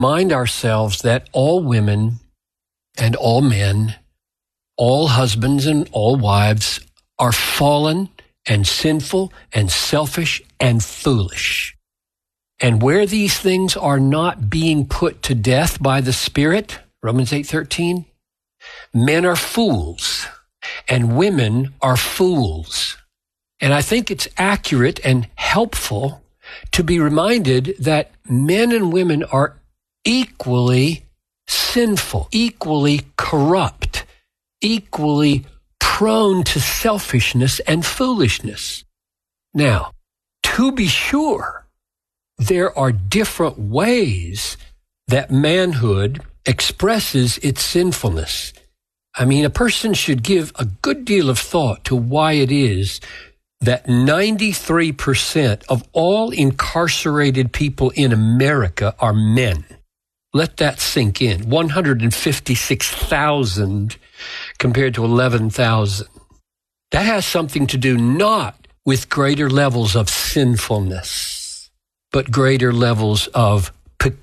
remind ourselves that all women and all men, all husbands and all wives are fallen and sinful and selfish and foolish. And where these things are not being put to death by the Spirit, Romans 8:13, men are fools and women are fools. And I think it's accurate and helpful to be reminded that men and women are equally sinful, equally corrupt, equally prone to selfishness and foolishness. Now, to be sure, there are different ways that manhood expresses its sinfulness. I mean, a person should give a good deal of thought to why it is that 93% of all incarcerated people in America are men. Let that sink in. 156,000 compared to 11,000. That has something to do not with greater levels of sinfulness, but greater levels of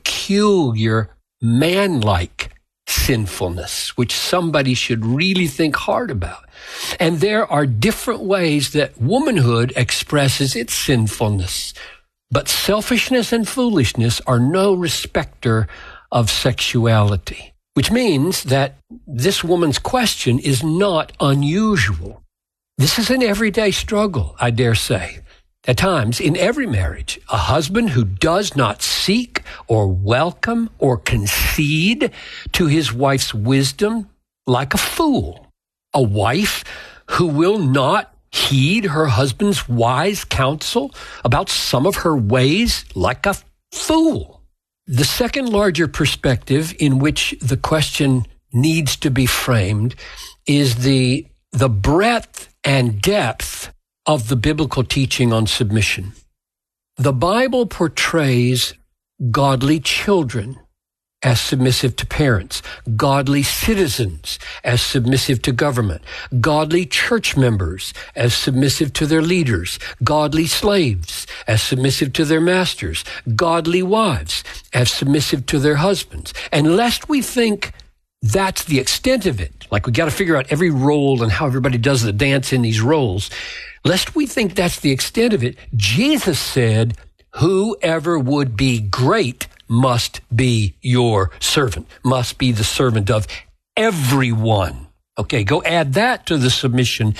peculiar man-like sinfulness, which somebody should really think hard about. And there are different ways that womanhood expresses its sinfulness, but selfishness and foolishness are no respecter of sexuality, which means that this woman's question is not unusual. This is an everyday struggle, I dare say. At times, in every marriage, a husband who does not seek or welcome or concede to his wife's wisdom like a fool. A wife who will not heed her husband's wise counsel about some of her ways like a fool. The second larger perspective in which the question needs to be framed is the breadth and depth of the biblical teaching on submission. The Bible portrays godly children as submissive to parents, godly citizens as submissive to government, godly church members as submissive to their leaders, godly slaves as submissive to their masters, godly wives as submissive to their husbands. And lest we think that's the extent of it, like we got to figure out every role and how everybody does the dance in these roles, lest we think that's the extent of it, Jesus said, whoever would be great must be your servant, must be the servant of everyone. Okay, go add that to the submission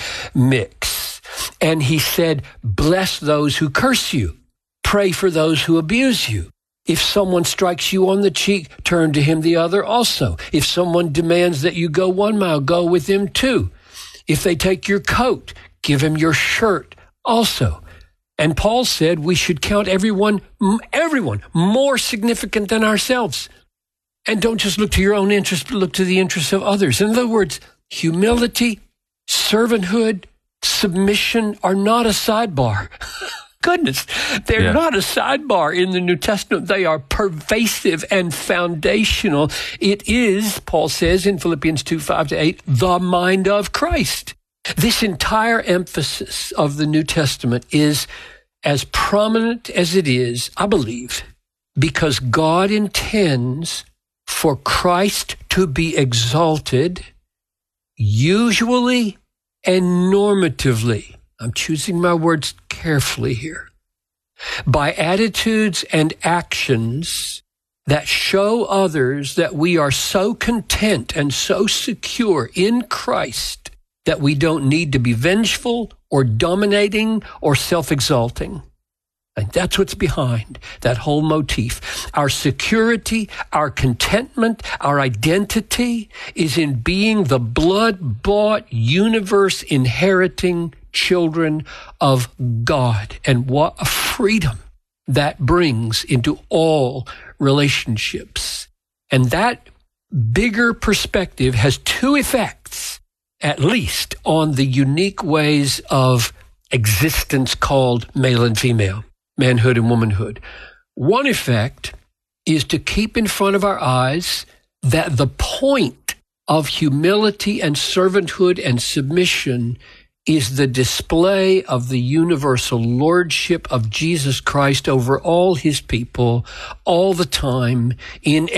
mix. And he said, bless those who curse you. Pray for those who abuse you. If someone strikes you on the cheek, turn to him the other also. If someone demands that you go 1 mile, go with him 2. If they take your coat, give him your shirt also. And Paul said we should count everyone more significant than ourselves. And don't just look to your own interest, but look to the interests of others. In other words, humility, servanthood, submission are not a sidebar. Goodness, they're not a sidebar in the New Testament. They are pervasive and foundational. It is, Paul says in Philippians 2:5-8, the mind of Christ. This entire emphasis of the New Testament is as prominent as it is, I believe, because God intends for Christ to be exalted, usually and normatively. I'm choosing my words carefully here. By attitudes and actions that show others that we are so content and so secure in Christ that we don't need to be vengeful or dominating or self-exalting. And that's what's behind that whole motif. Our security, our contentment, our identity is in being the blood-bought, universe-inheriting children of God. And what a freedom that brings into all relationships. And that bigger perspective has two effects, at least on the unique ways of existence called male and female, manhood and womanhood. One effect is to keep in front of our eyes that the point of humility and servanthood and submission is the display of the universal lordship of Jesus Christ over all his people all the time in